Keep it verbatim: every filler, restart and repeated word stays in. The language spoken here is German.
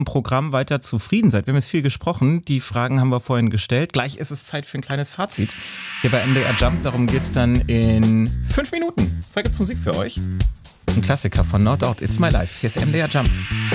Programm weiter zufrieden seid. Wir haben jetzt viel gesprochen, die Fragen haben wir vorhin gestellt. Gleich ist es Zeit für ein kleines Fazit hier bei M D R Jump. Darum geht's dann in fünf Minuten. Vorher gibt's Musik für euch. Ein Klassiker von No Doubt, It's My Life. Hier ist M D R Jump.